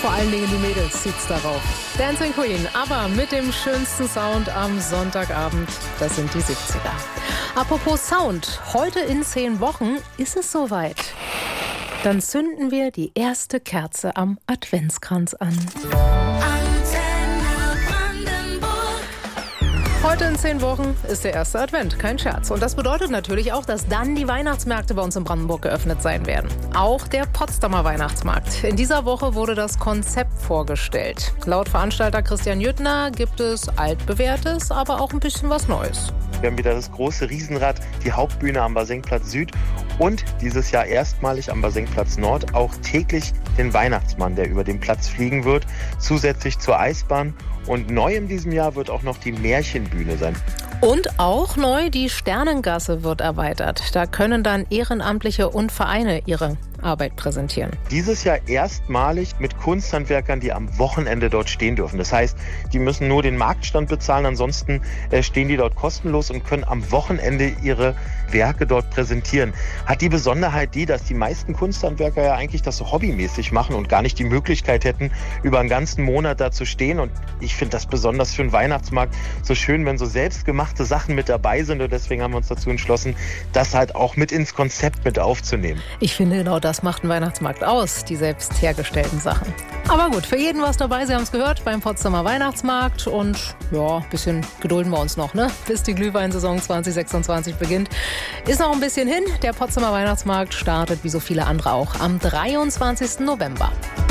Vor allen Dingen die Mädels zieht's darauf. Dancing Queen, aber mit dem schönsten Sound am Sonntagabend, das sind die 70er. Apropos Sound, heute in 10 Wochen ist es soweit. Dann zünden wir die erste Kerze am Adventskranz an. Heute in 10 Wochen ist der erste Advent, kein Scherz. Und das bedeutet natürlich auch, dass dann die Weihnachtsmärkte bei uns in Brandenburg geöffnet sein werden. Auch der Potsdamer Weihnachtsmarkt. In dieser Woche wurde das Konzept vorgestellt. Laut Veranstalter Christian Jüttner gibt es altbewährtes, aber auch ein bisschen was Neues. Wir haben wieder das große Riesenrad, die Hauptbühne am Basenplatz Süd und dieses Jahr erstmalig am Basenplatz Nord auch täglich den Weihnachtsmann, der über den Platz fliegen wird, zusätzlich zur Eisbahn. Und neu in diesem Jahr wird auch noch die Märchenbühne sein. Und auch neu, die Sternengasse wird erweitert. Da können dann Ehrenamtliche und Vereine ihre Arbeit präsentieren. Dieses Jahr erstmalig mit Kunsthandwerkern, die am Wochenende dort stehen dürfen. Das heißt, die müssen nur den Marktstand bezahlen, ansonsten stehen die dort kostenlos und können am Wochenende ihre Werke dort präsentieren. Hat die Besonderheit dass die meisten Kunsthandwerker ja eigentlich das so hobbymäßig machen und gar nicht die Möglichkeit hätten, über einen ganzen Monat da zu stehen. Und ich finde das besonders für einen Weihnachtsmarkt so schön, wenn so selbstgemachte Sachen mit dabei sind. Und deswegen haben wir uns dazu entschlossen, das halt auch mit ins Konzept mit aufzunehmen. Ich finde genau das macht einen Weihnachtsmarkt aus, die selbst hergestellten Sachen. Aber gut, für jeden was dabei, Sie haben es gehört, beim Potsdamer Weihnachtsmarkt. Und ja, ein bisschen gedulden wir uns noch, bis die Glühweinsaison 2026 beginnt. Ist noch ein bisschen hin. Der Potsdamer Weihnachtsmarkt startet, wie so viele andere auch, am 23. November.